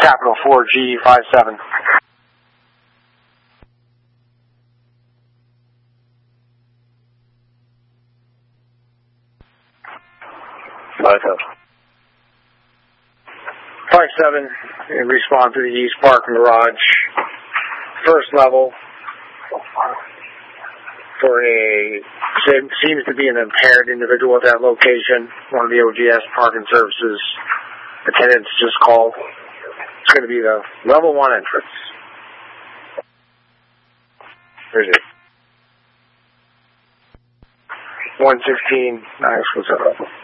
Capital 4G57. Five seven. 57, in response to the East Parking Garage, first level, for seems to be an impaired individual at that location. One of the OGS parking services attendants just called. It's going to be the level 1 entrance. Where is it? 116, 9 was up.